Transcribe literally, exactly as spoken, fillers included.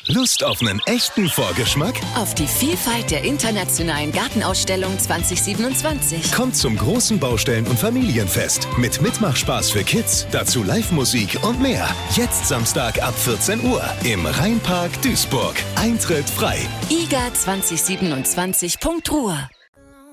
Lust auf einen echten Vorgeschmack? Auf die Vielfalt der internationalen Gartenausstellung zwanzig siebenundzwanzig. Kommt zum großen Baustellen- und Familienfest mit Mitmachspaß für Kids, dazu Live-Musik und mehr. Jetzt Samstag ab vierzehn Uhr im Rheinpark Duisburg. Eintritt frei. i g a zwanzig siebenundzwanzig Punkt ruhr